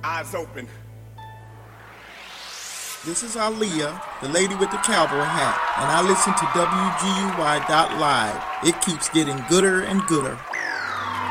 Eyes open. This is Aaliyah, the lady with the cowboy hat, and I listen to WGUY.live. It keeps getting gooder and gooder.